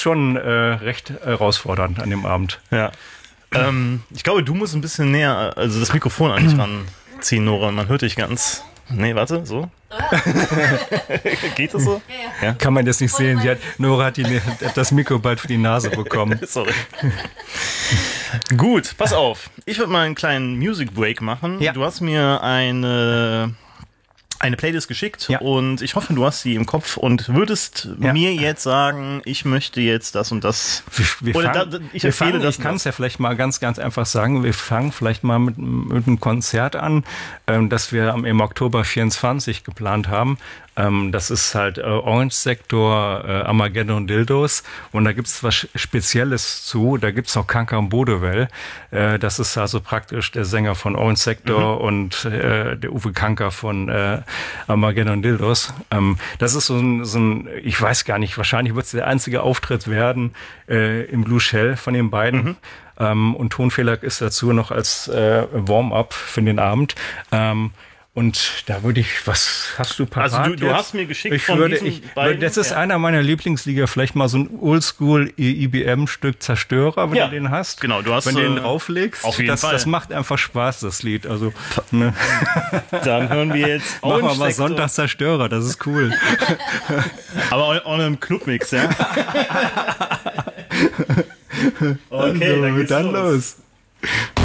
schon recht herausfordernd an dem Abend. Ja. Ich glaube, du musst ein bisschen näher, also das Mikrofon an dich ranziehen, Nora. Man hört dich ganz... Nee, warte, so? Geht das so? Ja. Kann man das nicht sehen? Nora hat das Mikro bald für die Nase bekommen. Sorry. Gut, pass auf. Ich würde mal einen kleinen Music Break machen. Ja. Du hast mir eine Playlist geschickt und ich hoffe, du hast sie im Kopf und würdest mir jetzt sagen, ich möchte jetzt das und das. Ich kann es ja vielleicht mal ganz, ganz einfach sagen. Wir fangen vielleicht mal mit einem Konzert an, das wir im Oktober 24 geplant haben. Das ist halt Orange Sektor, Armageddon Dildos und da gibt's was Spezielles zu. Da gibt's noch Kankan Bodewell. Das ist also praktisch der Sänger von Orange Sektor und der Uwe Kanker von Armageddon Dildos. Das ist so ein, ich weiß gar nicht, wahrscheinlich wird's der einzige Auftritt werden im Blue Shell von den beiden. Und Tonfehler ist dazu noch als Warm-up für den Abend. Und da würde ich, was hast du parat? Also du hast mir geschickt das ist einer meiner Lieblingslieder, vielleicht mal so ein Oldschool IBM-Stück Zerstörer, wenn du den hast. Genau, du hast wenn du den drauflegst. Auf jeden Fall. Das macht einfach Spaß, das Lied. Also, ne. Dann hören wir jetzt Machen wir mal Sonntag Zerstörer, das ist cool. Aber auch einem Clubmix, ja? Okay, also, dann los.